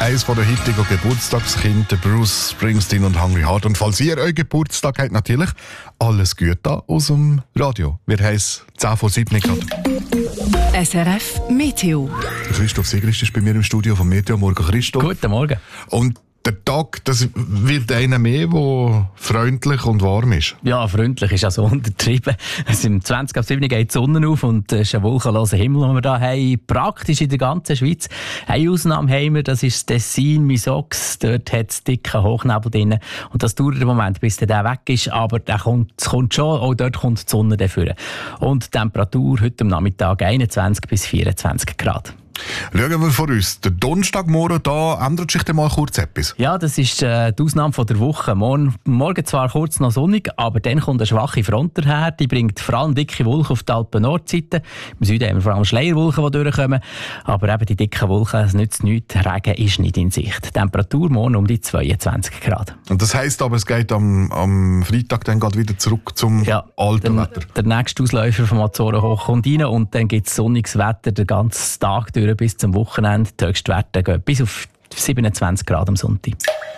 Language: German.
Eines der heutigen Geburtstagskinder, Bruce Springsteen und Hungry Heart. Und falls ihr euren Geburtstag habt, natürlich alles Gute aus dem Radio. Wir haben es 10 vor 7 gerade. SRF Meteo. Christoph Sigrist ist bei mir im Studio vom Meteo. Morgen, Christoph. Guten Morgen. Und der Tag, das wird einer mehr, der freundlich und warm ist. Ja, freundlich ist also untertrieben. Also im 20 ab 7 geht die Sonne auf und es ist ein wolkenloser Himmel, den wir hier haben. Praktisch in der ganzen Schweiz. Eine Ausnahme haben wir, das ist das Tessin, Misox. Dort hat es dicken Hochnebel drin. Und das dauert einen Moment, bis der weg ist. Aber es kommt schon, auch dort kommt die Sonne dafür. Und die Temperatur heute am Nachmittag 21 bis 24 Grad. Schauen wir vor uns. Der Donnerstagmorgen, da ändert sich dann mal kurz etwas. Ja, das ist die Ausnahme von der Woche. Morgen zwar kurz noch sonnig, aber dann kommt eine schwache Front daher. Die bringt vor allem dicke Wolken auf die Alpen-Nordseite. Im Süden haben wir vor allem Schleierwolken, die durchkommen. Aber eben die dicken Wolken, es nützt nichts. Regen ist nicht in Sicht. Die Temperatur morgen um die 22 Grad. Und das heisst aber, es geht am Freitag dann gerade wieder zurück zum alten Wetter. Der nächste Ausläufer vom Azoren-Hoch kommt rein und dann gibt es sonniges Wetter den ganzen Tag durch bis zum Wochenende. Die Höchstwerte gehen bis auf 27 Grad am Sonntag.